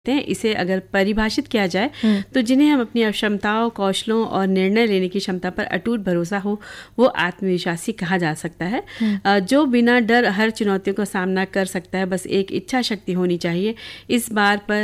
हैं। इसे अगर परिभाषित किया जाए तो जिन्हें हम अपनी क्षमताओं, कौशलों और निर्णय लेने की क्षमता पर अटूट भरोसा हो, वो आत्मविश्वासी कहा जा सकता है। जो बिना डर हर चुनौतियों का सामना कर सकता है। बस एक इच्छा शक्ति होनी चाहिए। इस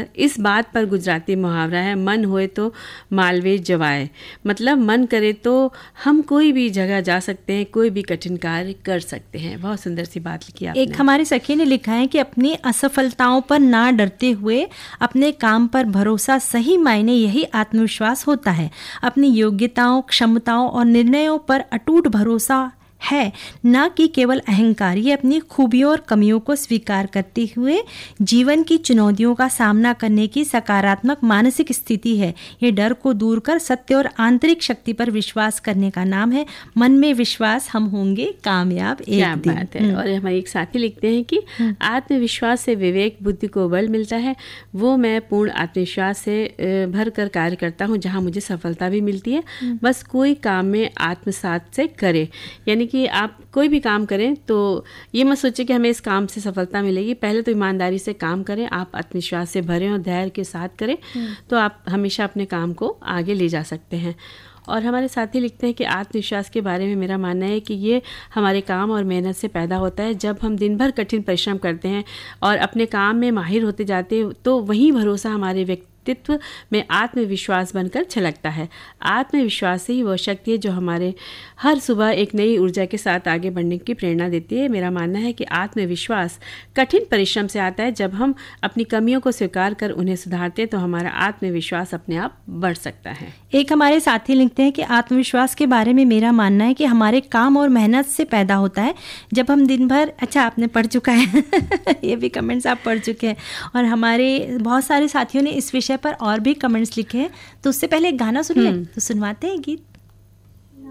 बात पर गुजराती मुहावरा है, मन होए तो मालवे जवाए। मतलब मन करे तो हम कोई भी जगह जा सकते हैं, कोई भी कठिन कार्य कर सकते हैं। बहुत सुंदर सी बात लिखी आपने। एक हमारे सखी ने लिखा है कि अपनी असफलताओं पर ना डरते हुए अपने काम पर भरोसा, सही मायने यही आत्मविश्वास होता है। अपनी योग्यताओं, क्षमताओं और निर्णयों पर अटूट भरोसा है, न कि केवल अहंकार। ये अपनी खूबियों और कमियों को स्वीकार करते हुए जीवन की चुनौतियों का सामना करने की सकारात्मक मानसिक स्थिति है। ये डर को दूर कर सत्य और आंतरिक शक्ति पर विश्वास करने का नाम है। मन में विश्वास, हम होंगे कामयाब एक दिन। क्या बात है। और हमारे एक साथी लिखते हैं कि आत्मविश्वास से विवेक बुद्धि को बल मिलता है। वो मैं पूर्ण आत्मविश्वास से भर कर कार्य करता हूँ, जहाँ मुझे सफलता भी मिलती है। बस कोई काम में आत्मसात से करे, यानी कि आप कोई भी काम करें तो ये मत सोचिए कि हमें इस काम से सफलता मिलेगी। पहले तो ईमानदारी से काम करें, आप आत्मविश्वास से भरें और धैर्य के साथ करें, तो आप हमेशा अपने काम को आगे ले जा सकते हैं। और हमारे साथी लिखते हैं कि आत्मविश्वास के बारे में मेरा मानना है कि ये हमारे काम और मेहनत से पैदा होता है। जब हम दिन भर कठिन परिश्रम करते हैं और अपने काम में माहिर होते जाते हैं, तो वही भरोसा हमारे व्यक्तित्व में आत्मविश्वास बनकर छलकता है। आत्मविश्वास ही वह शक्ति है जो हमारे हर सुबह एक नई ऊर्जा के साथ आगे बढ़ने की प्रेरणा देती है। मेरा मानना है कि आत्मविश्वास कठिन परिश्रम से आता है। जब हम अपनी कमियों को स्वीकार कर उन्हें सुधारते हैं तो हमारा आत्मविश्वास अपने आप बढ़ सकता है। एक हमारे साथी लिखते हैं कि आत्मविश्वास के बारे में मेरा मानना है कि हमारे काम और मेहनत से पैदा होता है। जब हम दिन भर, अच्छा आपने पढ़ चुका है ये भी कमेंट्स आप पढ़ चुके हैं। और हमारे बहुत सारे साथियों ने इस विषय पर और भी कमेंट्स लिखे हैं, तो उससे पहले एक गाना सुन लें, तो सुनवाते हैं गीत।